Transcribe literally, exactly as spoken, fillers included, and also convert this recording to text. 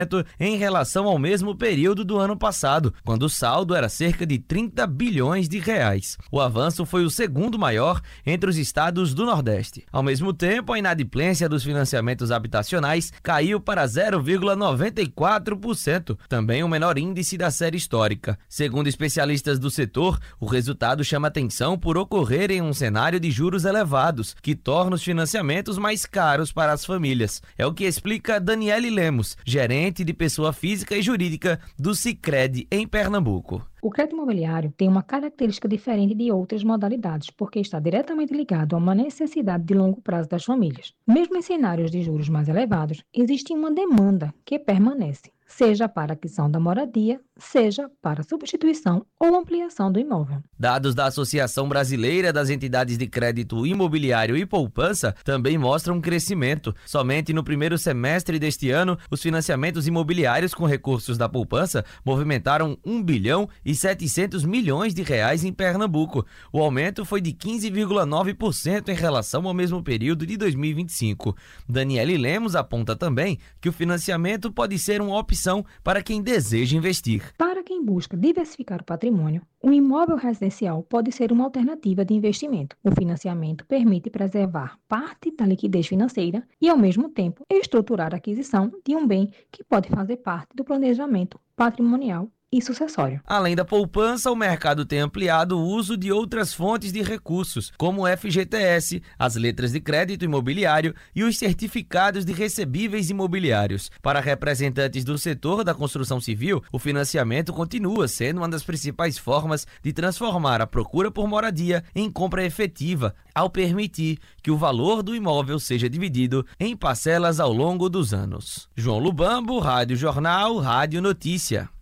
em relação ao mesmo período do ano passado, quando o saldo era cerca de trinta bilhões de reais. O avanço foi o segundo maior entre os estados do Nordeste. Ao mesmo tempo, a inadimplência dos financiamentos habitacionais caiu para zero vírgula noventa e quatro por cento, também o menor índice da série histórica. Segundo especialistas do setor, o resultado chama atenção por ocorrer em um cenário de juros elevados, que torna os financiamentos mais caros para as famílias. É o que explica Daniele Lemos, gerente de pessoa física e jurídica do Sicredi em Pernambuco. O crédito imobiliário tem uma característica diferente de outras modalidades, porque está diretamente ligado a uma necessidade de longo prazo das famílias. Mesmo em cenários de juros mais elevados, existe uma demanda que permanece, seja para a aquisição da moradia, seja para a substituição ou ampliação do imóvel. Dados da Associação Brasileira das Entidades de Crédito Imobiliário e Poupança também mostram um crescimento. Somente no primeiro semestre deste ano, os financiamentos imobiliários com recursos da poupança movimentaram um bilhão e setecentos milhões de reais em Pernambuco. O aumento foi de quinze vírgula nove por cento em relação ao mesmo período de dois mil e vinte e cinco. Daniele Lemos aponta também que o financiamento pode ser uma opção para quem deseja investir. Para quem busca diversificar o patrimônio, um imóvel residencial pode ser uma alternativa de investimento. O financiamento permite preservar parte da liquidez financeira e, ao mesmo tempo, estruturar a aquisição de um bem que pode fazer parte do planejamento patrimonial e sucessório. Além da poupança, o mercado tem ampliado o uso de outras fontes de recursos, como o F G T S, as letras de crédito imobiliário e os certificados de recebíveis imobiliários. Para representantes do setor da construção civil, o financiamento continua sendo uma das principais formas de transformar a procura por moradia em compra efetiva, ao permitir que o valor do imóvel seja dividido em parcelas ao longo dos anos. João Lubambo, Rádio Jornal, Rádio Notícia.